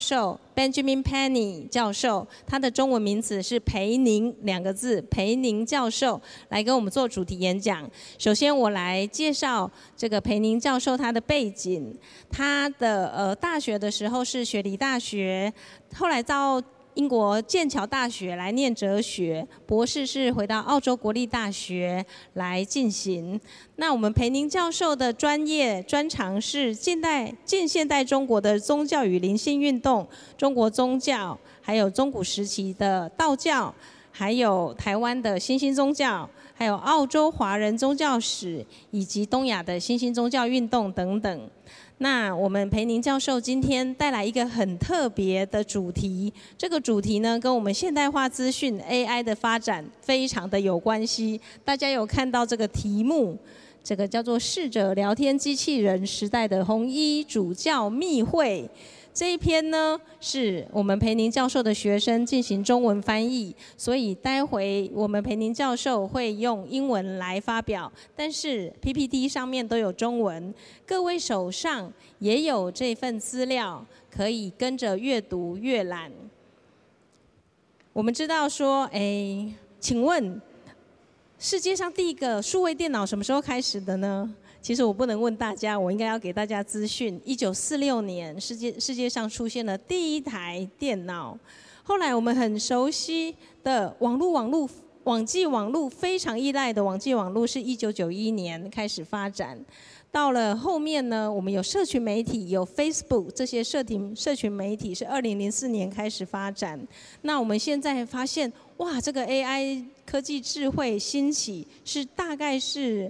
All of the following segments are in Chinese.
授 Benjamin Penny 教授，他的中文名字是培宁2个字，培宁教授来跟我们做主题演讲。首先我来介绍这个培宁教授他的背景，他的大学的时候是雪梨大学，后来到英国剑桥大学来念哲学，博士是回到澳洲国立大学来进行。那我们培宁教授的专长是近现代中国的宗教与灵性运动、中国宗教，还有中古时期的道教，还有台湾的新兴宗教，还有澳洲华人宗教史，以及东亚的新兴宗教运动等等。那我们培宁教授今天带来一个很特别的主题，这个主题呢跟我们现代化资讯 AI 的发展非常的有关系。大家有看到这个题目，这个叫做适者聊天机器人时代的红衣主教密会。这一篇呢是我们培宁教授的学生进行中文翻译，所以待会我们培宁教授会用英文来发表，但是 PPT 上面都有中文，各位手上也有这份资料，可以跟着阅读阅览。我们知道说，请问世界上第一个数位电脑什么时候开始的呢？其实我不能问大家，我应该要给大家资讯。1946年，世界上出现了第一台电脑。后来我们很熟悉的网际网络非常依赖的网际网络是1991年开始发展。到了后面呢，我们有社群媒体，有 Facebook 这些社群媒体是2004年开始发展。那我们现在发现，哇，这个 AI 科技智慧兴起是大概是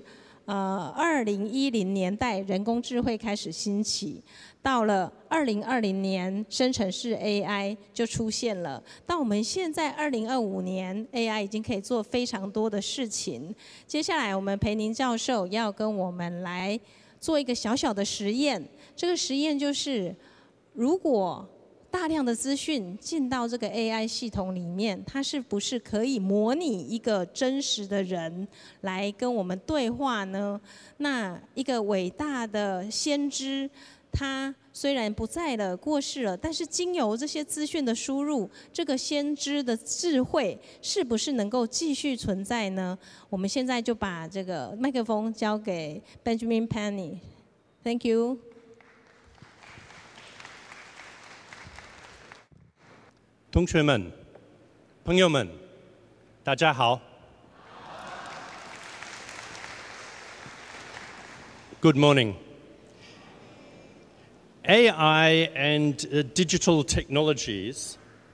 2010年代人工智慧开始兴起，到了2020年生成式 AI 就出现了，到我们现在2025年 AI 已经可以做非常多的事情。接下来我们培宁教授要跟我们来做一个小小的实验，这个实验就是如果大量的资讯进到这个 AI 系统里面，它是不是可以模拟一个真实的人来跟我们对话呢？那一个伟大的先知，他虽然不在了，过世了，但是经由这些资讯的输入，这个先知的智慧是不是能够继续存在呢？我们现在就把这个麦克风交给 Benjamin Penny。Thank you。 同学们、朋友们，大家好。Good morning. AI and digital technologies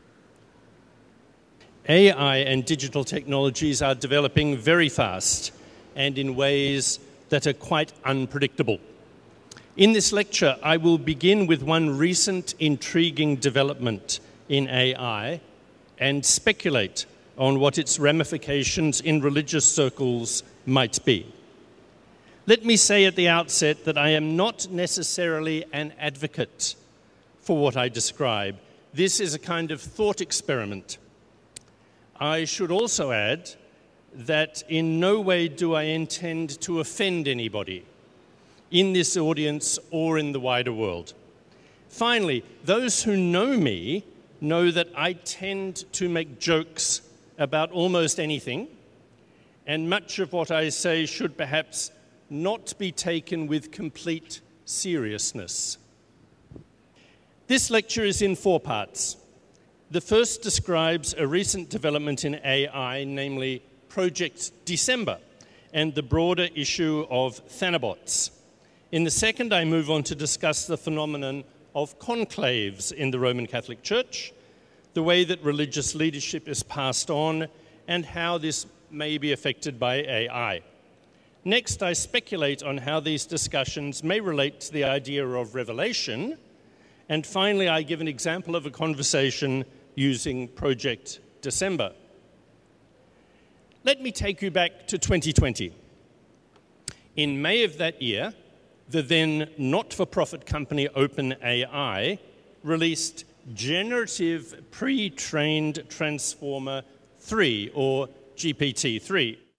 are developing very fast and in ways that are quite unpredictable. In this lecture, I will begin with one recent intriguing development in AI and speculate on what its ramifications in religious circles might be. Let me say at the outset that I am not necessarily an advocate for what I describe. This is a kind of thought experiment. I should also add that in no way do I intend to offend anybody in this audience or in the wider world. Finally, those who know me know that I tend to make jokes about almost anything, and much of what I say should perhaps not be taken with complete seriousness. This lecture is in 4 parts. The first describes a recent development in AI, namely Project December, and the broader issue of Thanabots. In the second, I move on to discuss the phenomenon of conclaves in the Roman Catholic Church, the way that religious leadership is passed on, and how this may be affected by AI. Next, I speculate on how these discussions may relate to the idea of revelation, and finally, I give an example of a conversation using Project December. Let me take you back to 2020. In May of that year, the then not-for-profit company OpenAI released Generative Pre-trained Transformer 3, or GPT-3.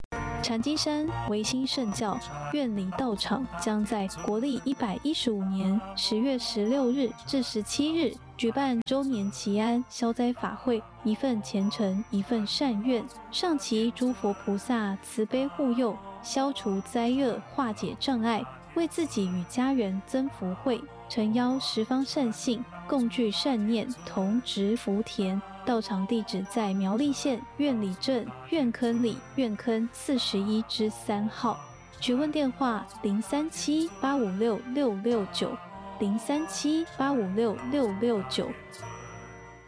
禅机山维新圣教院里道场将在国历115年10月16日至17日举办周年祈安消灾法会，一份虔诚，一份善愿，上祈诸佛菩萨慈悲护佑，消除灾厄，化解障碍，为自己与家人增福慧，诚邀十方善信共聚善念，同植福田。道场地址在苗栗县苑里镇苑坑里苑坑41之3号。询问电话037-856-669，037-856-669。